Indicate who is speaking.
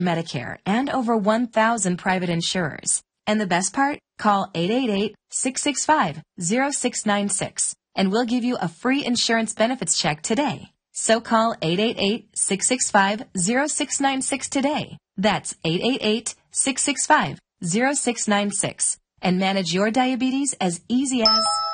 Speaker 1: Medicare, and over 1,000 private insurers. And the best part? Call 888-665-0696, and we'll give you a free insurance benefits check today. So call 888-665-0696 today. That's 888-665-0696, and manage your diabetes as easy as